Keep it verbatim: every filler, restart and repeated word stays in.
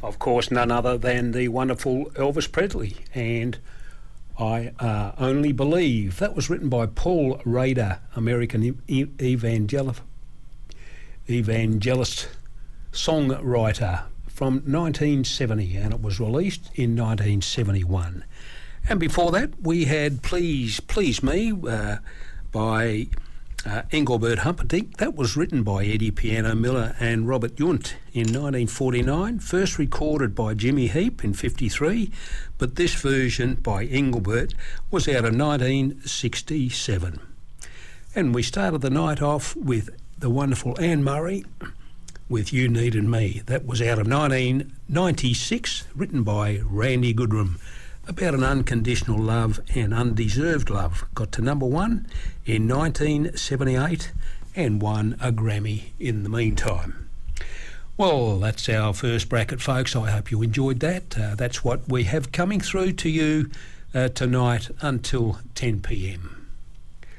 of course, none other than the wonderful Elvis Presley, and I uh, Only Believe. That was written by Paul Rader, American e- evangel- evangelist songwriter, from nineteen seventy, and it was released in nineteen seventy-one. And before that, we had Please Please Me uh, by uh, Engelbert Humperdinck. That was written by Eddie Piano Miller and Robert Yount in nineteen forty-nine, first recorded by Jimmy Heap in fifty-three, but this version by Engelbert was out of nineteen sixty-seven. And we started the night off with the wonderful Anne Murray with You Needed Me. That was out of nineteen ninety-six, written by Randy Goodrum, about an unconditional love and undeserved love. Got to number one in nineteen seventy-eight and won a Grammy in the meantime. Well, that's our first bracket, folks. I hope you enjoyed that. Uh, that's what we have coming through to you uh, tonight until ten p m.